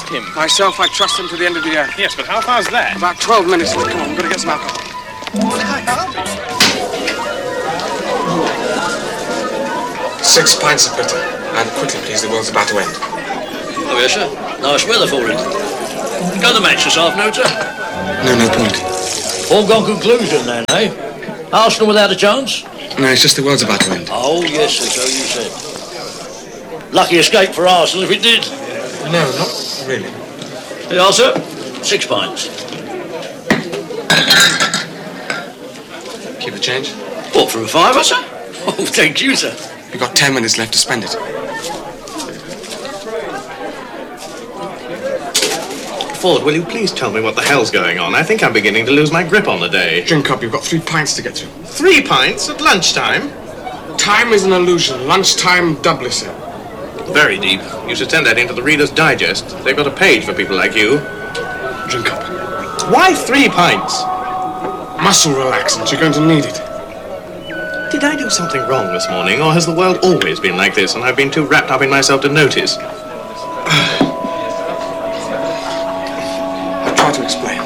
trust him? Myself, I trust him to the end of the earth. Yes, but how far's that? About 12 minutes. Come on, we've got to get some alcohol. 6 pints of bitter. And quickly, please, the world's about to end. Oh, yes, sir. Nice weather for it. Go to the match this afternoon, sir. No point. Foregone conclusion, then, eh? Arsenal without a chance? No, it's just the world's about to end. Oh, yes, sir, so you said. Lucky escape for Arsenal if it did. No, not really. Here you are, sir. 6 pints. Keep the change. What, for a fiver, sir? Oh, thank you, sir. You've got 10 minutes left to spend it. Ford, will you please tell me what the hell's going on? I think I'm beginning to lose my grip on the day. Drink up, you've got 3 pints to get through. 3 pints at lunchtime? Time is an illusion. Lunchtime doubly so. Very deep. You should send that into the Reader's Digest. They've got a page for people like you. Drink up. Why 3 pints? Muscle relaxant, you're going to need it. Did I do something wrong this morning, or has the world always been like this and I've been too wrapped up in myself to notice? I'll try to explain.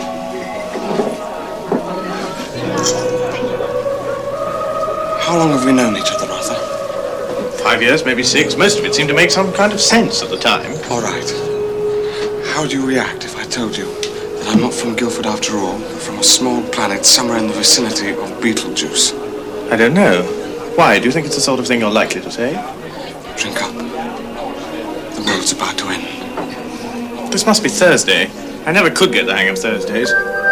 How long have we known each other, Arthur? 5 years, maybe 6. Most of it seemed to make some kind of sense at the time. All right. How would you react if I told you that I'm not from Guildford after all, but from a small planet somewhere in the vicinity of Beetlejuice? I don't know. Why? Do you think it's the sort of thing you're likely to say? Drink up. The world's about to end. This must be Thursday. I never could get the hang of Thursdays.